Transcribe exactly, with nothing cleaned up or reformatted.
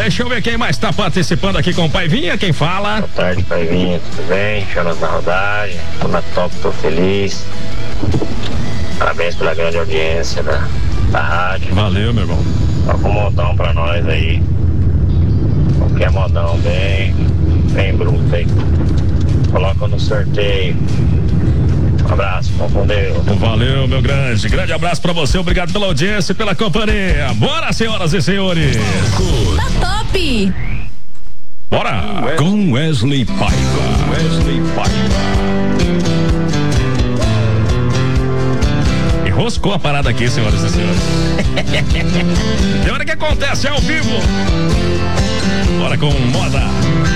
Deixa eu ver quem mais tá participando aqui com o Paivinha, quem fala? Boa tarde, Paivinha, tudo bem? Jonas na rodagem, tô na top, tô feliz. Parabéns pela grande audiência da, da rádio. Valeu, meu irmão. Toca um modão pra nós aí. Qualquer modão bem, bem bruto aí. Coloca no sorteio. Um abraço, bom com Deus. Valeu, meu grande. Grande abraço pra você, obrigado pela audiência e pela companhia. Bora, senhoras e senhores. Tá top. Bora. Com Wesley Paiva. Wesley Paiva. Enroscou a parada aqui, senhoras e senhores. Tem hora que acontece, é ao vivo. Bora com moda.